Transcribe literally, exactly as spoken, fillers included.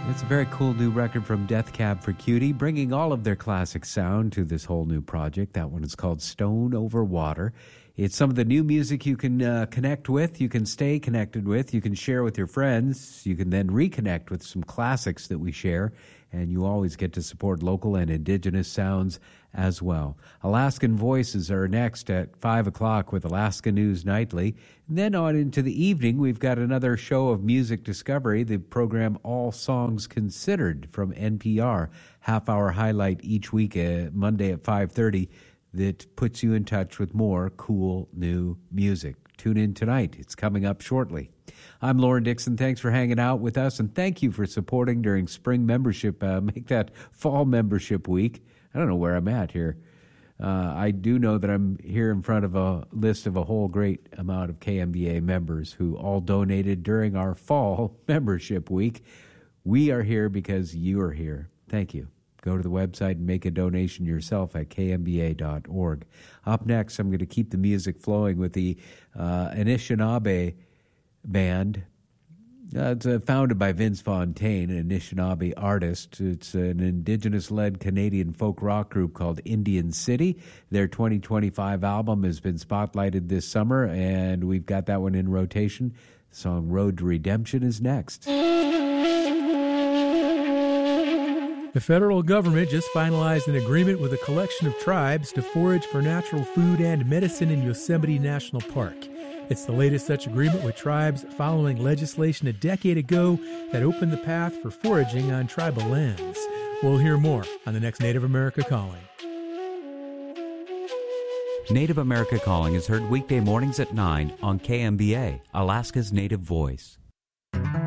It's a very cool new record from Death Cab for Cutie, bringing all of their classic sound to this whole new project. That one is called Stone Over Water. It's some of the new music you can uh, connect with, you can stay connected with, you can share with your friends, you can then reconnect with some classics that we share, and you always get to support local and indigenous sounds as well. Alaskan Voices are next at five o'clock with Alaska News Nightly. And then on into the evening, we've got another show of music discovery, the program All Songs Considered from N P R, half-hour highlight each week, uh, Monday at five thirty, that puts you in touch with more cool new music. Tune in tonight. It's coming up shortly. I'm Lauren Dixon. Thanks for hanging out with us, and thank you for supporting during spring membership. Uh, make that fall membership week. I don't know where I'm at here. Uh, I do know that I'm here in front of a list of a whole great amount of K M B A members who all donated during our fall membership week. We are here because you are here. Thank you. Go to the website and make a donation yourself at k m b a dot org. Up next, I'm going to keep the music flowing with the uh, Anishinaabe Band. Uh, it's uh, founded by Vince Fontaine, an Anishinaabe artist. It's an indigenous-led Canadian folk rock group called Indian City. Their twenty twenty-five album has been spotlighted this summer, and we've got that one in rotation. The song Road to Redemption is next. The federal government just finalized an agreement with a collection of tribes to forage for natural food and medicine in Yosemite National Park. It's the latest such agreement with tribes following legislation a decade ago that opened the path for foraging on tribal lands. We'll hear more on the next Native America Calling. Native America Calling is heard weekday mornings at nine on K M B A, Alaska's Native Voice.